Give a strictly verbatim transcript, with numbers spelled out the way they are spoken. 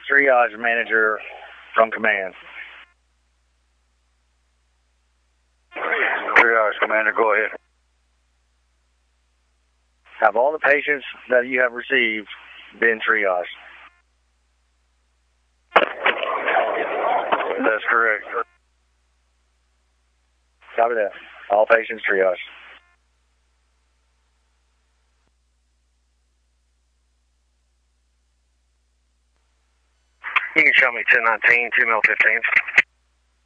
triage manager from command. Triage commander, go ahead. Have all the patients that you have received been triaged? That's correct. Copy that. All patients triaged. You can show me ten nineteen, two mil fifteen.